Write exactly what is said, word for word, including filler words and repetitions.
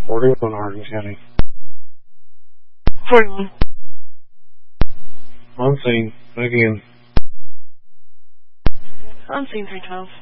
forty-one, Hardin County. forty-one. On scene. Again. On scene three twelve.